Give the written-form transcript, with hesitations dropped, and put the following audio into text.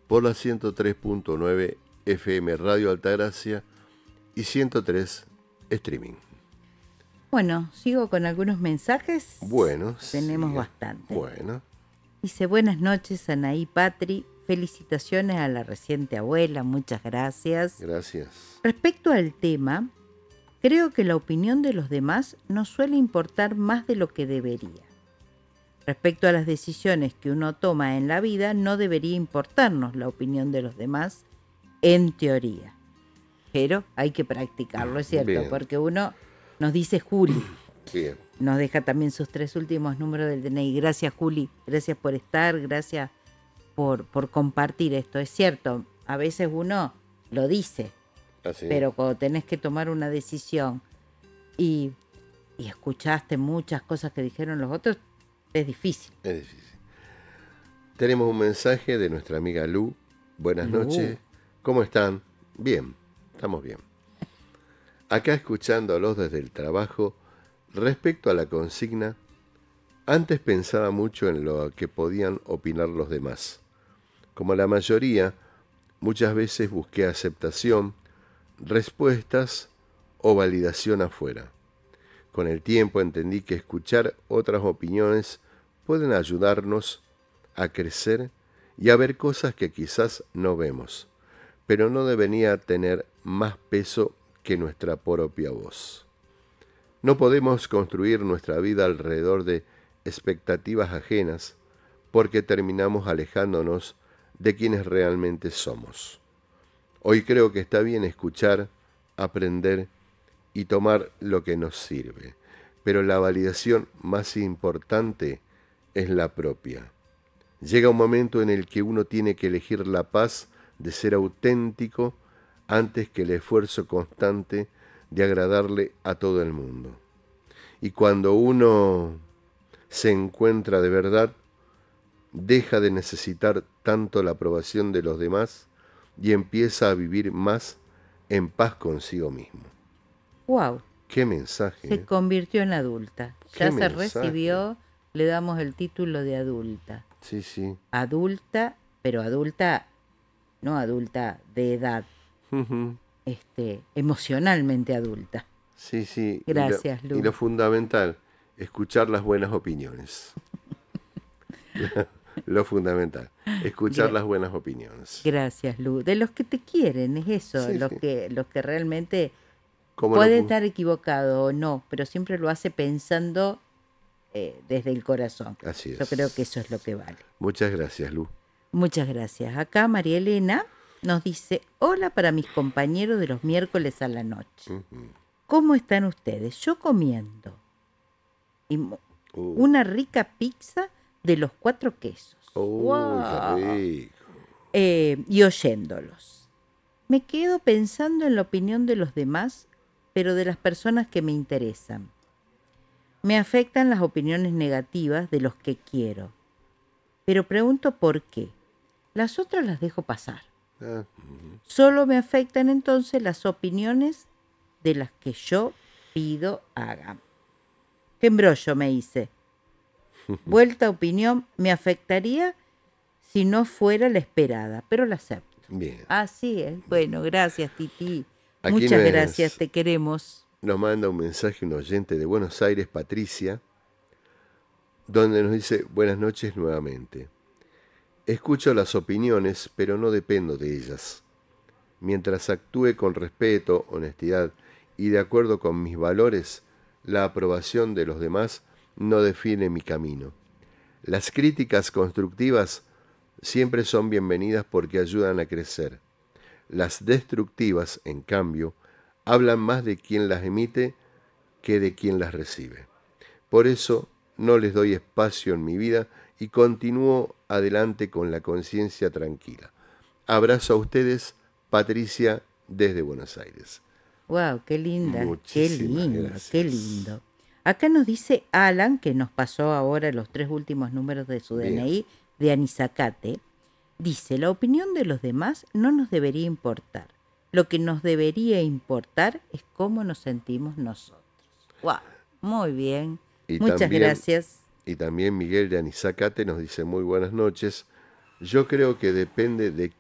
por la 103.9 FM Radio Altagracia y 103 Streaming. Bueno, sigo con algunos mensajes. Bueno, tenemos siga. bastante. Bueno. Dice, buenas noches, Anaí Patri. Felicitaciones a la reciente abuela, muchas gracias. Gracias. Respecto al tema, creo que la opinión de los demás nos suele importar más de lo que debería. Respecto a las decisiones que uno toma en la vida, no debería importarnos la opinión de los demás, en teoría. Pero hay que practicarlo, es cierto, Bien. porque uno nos dice Juli. Bien. Nos deja también sus 3 últimos números del DNI. Gracias, Juli. Gracias por estar, gracias por compartir esto. Es cierto, a veces uno lo dice, Así. pero cuando tenés que tomar una decisión y escuchaste muchas cosas que dijeron los otros, es difícil. Es difícil. Tenemos un mensaje de nuestra amiga Lu. Buenas noches. ¿Cómo están? Bien, estamos bien. Acá escuchándolos desde el trabajo, respecto a la consigna, antes pensaba mucho en lo que podían opinar los demás. Como la mayoría, muchas veces busqué aceptación, respuestas o validación afuera. Con el tiempo entendí que escuchar otras opiniones pueden ayudarnos a crecer y a ver cosas que quizás no vemos, pero no debería tener más peso que nuestra propia voz. No podemos construir nuestra vida alrededor de expectativas ajenas porque terminamos alejándonos de quienes realmente somos. Hoy creo que está bien escuchar, aprender y tomar lo que nos sirve, pero la validación más importante es la propia. Llega un momento en el que uno tiene que elegir la paz de ser auténtico antes que el esfuerzo constante de agradarle a todo el mundo. Y cuando uno se encuentra de verdad, deja de necesitar tanto la aprobación de los demás y empieza a vivir más en paz consigo mismo. ¡Wow! ¡Qué mensaje! Se convirtió en adulta. ¿Qué Ya se mensaje? recibió, le damos el título de adulta. Sí, sí. Adulta, pero adulta, no adulta de edad, emocionalmente adulta. Sí, sí. Gracias, Lu. Y lo fundamental, escuchar las buenas opiniones. Lo fundamental, escuchar las buenas opiniones. Gracias, Lu. De los que te quieren, es eso, Sí, los sí. que realmente ¿Cómo puede no? estar equivocado o no, pero siempre lo hace pensando desde el corazón. Así es. Yo creo que eso es lo que vale. Muchas gracias, Lu. Muchas gracias. Acá María Elena nos dice, hola para mis compañeros de los miércoles a la noche. ¿Cómo están ustedes? Yo comiendo. Y una rica pizza de los 4 quesos. ¡Wow! Qué rico. Y oyéndolos. Me quedo pensando en la opinión de los demás, pero de las personas que me interesan. Me afectan las opiniones negativas de los que quiero. Pero pregunto por qué. Las otras las dejo pasar. Solo me afectan entonces las opiniones de las que yo pido hagan. ¿Qué embrollo me hice? Vuelta a opinión me afectaría si no fuera la esperada, pero la acepto. Bien. Así es. Bueno, gracias, Titi. Aquí Muchas gracias, te queremos. Nos manda un mensaje un oyente de Buenos Aires, Patricia, donde nos dice, buenas noches nuevamente. Escucho las opiniones, pero no dependo de ellas. Mientras actúe con respeto, honestidad y de acuerdo con mis valores, la aprobación de los demás no define mi camino. Las críticas constructivas siempre son bienvenidas porque ayudan a crecer. Las destructivas, en cambio, hablan más de quien las emite que de quien las recibe. Por eso no les doy espacio en mi vida y continúo adelante con la conciencia tranquila. Abrazo a ustedes, Patricia, desde Buenos Aires. Wow, qué linda, Muchísimas qué lindo, gracias. qué lindo. Acá nos dice Alan, que nos pasó ahora los 3 últimos números de su Bien. DNI, de Anizacate. Dice, la opinión de los demás no nos debería importar. Lo que nos debería importar es cómo nos sentimos nosotros. Wow, muy bien. Y Muchas también, gracias. Y también Miguel de Anizacate nos dice muy buenas noches. Yo creo que depende de